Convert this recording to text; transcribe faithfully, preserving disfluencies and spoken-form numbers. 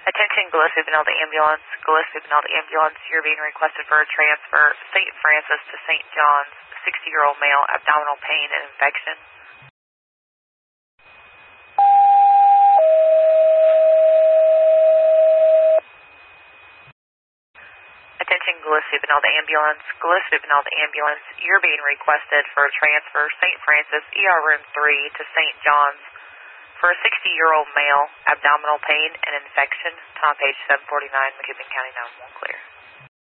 Attention Gillespie Benelli Ambulance. Gillespie Benelli Ambulance, you're being requested for a transfer Saint Francis to Saint John's, sixty-year-old male, abdominal pain and infection. Attention Gillespie Benelli Ambulance. Gillespie Benelli Ambulance, you're being requested for a transfer Saint Francis, E R Room three to Saint John's, for a sixty-year-old male, abdominal pain and infection. Tom page seven forty-nine, McKibbin County nine one one clear.